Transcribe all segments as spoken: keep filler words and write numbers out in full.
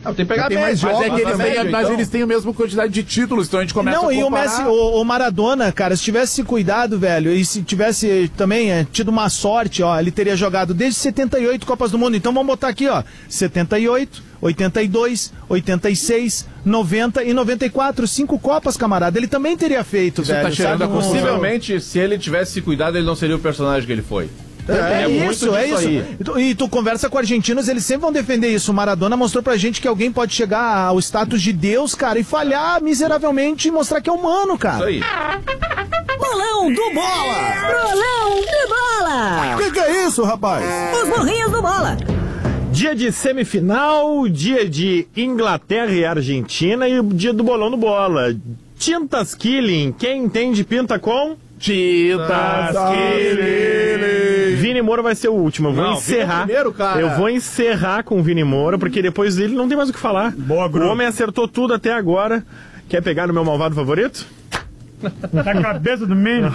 Não, tem que pegar tem mais jogos, jogos, mas, é que eles média, têm, então. mas eles têm a mesma quantidade de títulos, então a gente começa Não, a comparar. e o Messi, o, o Maradona, cara, se tivesse se cuidado, velho, e se tivesse também é, tido uma sorte, ó, ele teria jogado desde setenta e oito Copas do Mundo. Então vamos botar aqui, ó, setenta e oito, oitenta e dois, oitenta e seis, noventa e noventa e quatro, cinco Copas, camarada. Ele também teria feito, Isso velho. tá cheirando sabe? a possivelmente, se ele tivesse se cuidado, ele não seria o personagem que ele foi. É, é isso, é isso. Aí. E tu, e tu conversa com argentinos, eles sempre vão defender isso. O Maradona mostrou pra gente que alguém pode chegar ao status de Deus, cara, e falhar miseravelmente e mostrar que é humano, cara. Isso aí. Bolão do Bola! Bolão do Bola! O que, que é isso, rapaz? Os burrinhos do Bola! Dia de semifinal, dia de Inglaterra e Argentina e o dia do Bolão do Bola. Tintas Killing, quem entende pinta com? Tintas Killing. Vini Moura vai ser o último. Eu vou Não, encerrar. primeiro, cara. Eu vou encerrar com o Vini Moura, porque depois dele não tem mais o que falar. Boa, o homem acertou tudo até agora. Quer pegar no meu malvado favorito? Tá a cabeça do menino.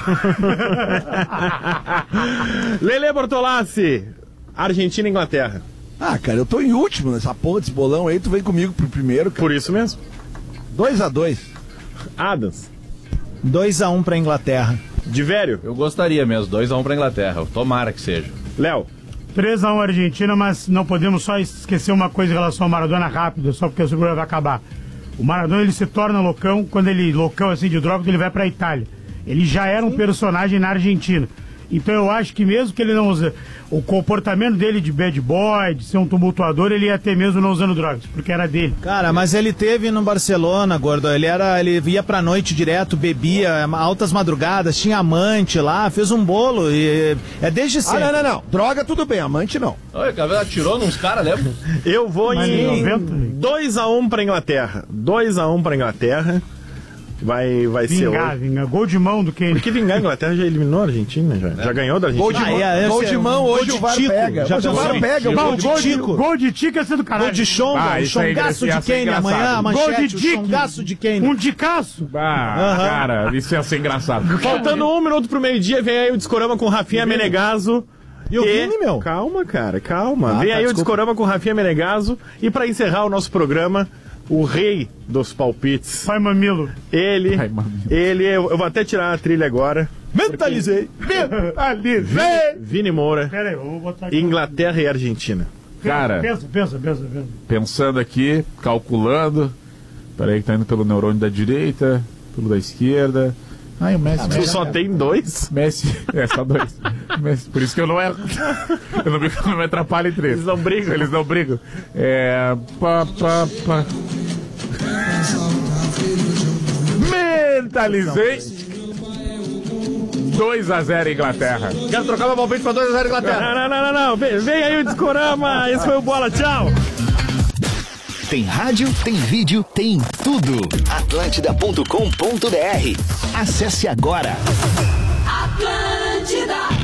Lele Bortolassi, Argentina e Inglaterra. Ah, cara, eu tô em último nessa porra desse bolão aí, tu vem comigo pro primeiro, cara. Por isso mesmo. dois a dois. Adams. dois a um pra Inglaterra. De velho. Eu gostaria mesmo, dois a um pra Inglaterra. Tomara que seja. Léo. três a um Argentina, mas não podemos só esquecer uma coisa em relação ao Maradona rápido, só porque o programa vai acabar. O Maradona, ele se torna loucão, quando ele, loucão assim de droga, ele vai pra Itália. Ele já era um personagem na Argentina. Então eu acho que mesmo que ele não use o comportamento dele de bad boy, de ser um tumultuador, ele ia ter mesmo não usando drogas, porque era dele. Cara, mas ele teve no Barcelona, gordo, ele era, ele ia pra noite direto, bebia, altas madrugadas, tinha amante lá, fez um bolo e é desde sempre. Ah, não, não, não. Droga tudo bem, amante não. Olha, o cabelo atirou nos caras, lembra? Eu vou Mas em noventa. dois a um pra Inglaterra. dois a um pra Inglaterra. Vai, vai ser Vingar, hoje. vingar. Gol de mão do Kane. Porque vingar a Inglaterra já eliminou a Argentina, já. Já ganhou da Argentina. Gol de Ah, mão, é, gol esse de é mão um hoje gol de o V A R tico. pega. Já Hoje o V A R pensou? pega. Não, Gol de gol, de, Tico. gol de Tico ia ser do caralho. Gol de chonga, Ah, um isso aí chongaço ia de ser Kane engraçado. amanhã, Gol de manchete, o Dick. chongaço de Kane. Um dicaço. Ah, Aham. cara, isso ia ser engraçado. Faltando um minuto pro meio-dia, vem aí o Discorama com Rafinha Menegaso. E o Vini, meu? Calma, cara, calma. Ah, vem tá, aí o desculpa. Discorama com Rafinha Menegaso. E pra encerrar o nosso programa, o rei dos palpites. Pai Mamilo. Ele, Ai, mamilo. ele, eu, eu vou até tirar a trilha agora. Mentalizei. Mentalizei. Vini Moura, Pera aí, eu vou botar aqui. Inglaterra e Argentina. Cara, Pensa, pensa, pensa, pensa. pensando aqui, calculando. Peraí que tá indo pelo neurônio da direita, pelo da esquerda. Ai, o Messi. Tu só tem dois? Messi, é, só dois. Messi, por isso que eu não erro. Eu não me, não me atrapalho em três. Eles não brigam. Eles não brigam. É. Pá, pá, pá. Mentalizei. dois a zero Inglaterra. Quero trocar meu palpite pra dois a zero Inglaterra. Não, não, não, não, não. Vem, vem aí o Discorama. Esse foi o Bola. Tchau. Tem rádio, tem vídeo, tem tudo. Atlântida ponto com ponto br. Acesse agora. Atlântida!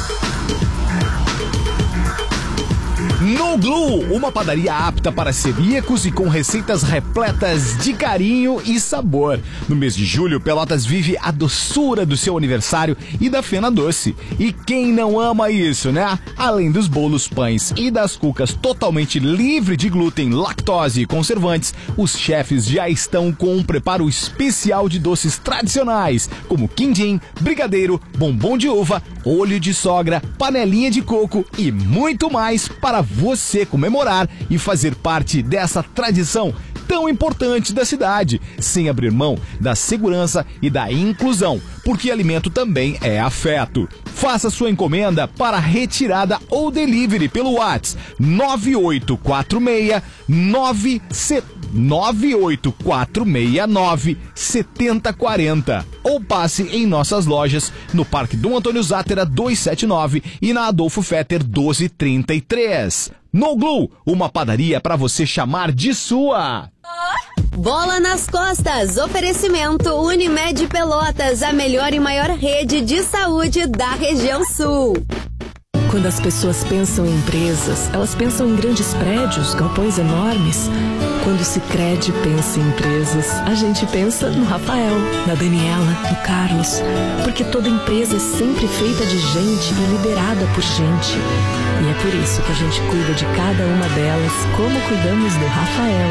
No Glue, uma padaria apta para celíacos e com receitas repletas de carinho e sabor. No mês de julho, Pelotas vive a doçura do seu aniversário e da Fena Doce. E quem não ama isso, né? Além dos bolos, pães e das cucas totalmente livre de glúten, lactose e conservantes, os chefes já estão com um preparo especial de doces tradicionais, como quindim, brigadeiro, bombom de uva, olho de sogra, panelinha de coco e muito mais para você comemorar e fazer parte dessa tradição tão importante da cidade, sem abrir mão da segurança e da inclusão, porque alimento também é afeto. Faça sua encomenda para retirada ou delivery pelo WhatsApp nove oito quatro seis nove nove oito quatro seis nove sete zero quatro zero ou passe em nossas lojas no Parque Dom Antônio Zátera duzentos e setenta e nove e na Adolfo Fetter doze trinta e três. No Glue, uma padaria para você chamar de sua. Bola nas costas, oferecimento Unimed Pelotas, a melhor e maior rede de saúde da região sul. Quando as pessoas pensam em empresas, elas pensam em grandes prédios, galpões enormes. Quando o Sicredi pensa em empresas, a gente pensa no Rafael, na Daniela, no Carlos. Porque toda empresa é sempre feita de gente e liderada por gente. E é por isso que a gente cuida de cada uma delas, como cuidamos do Rafael.